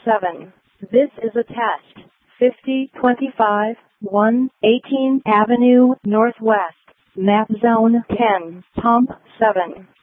7. This is a test. 5025, 1, 18th Avenue Northwest, map zone 10, pump 7.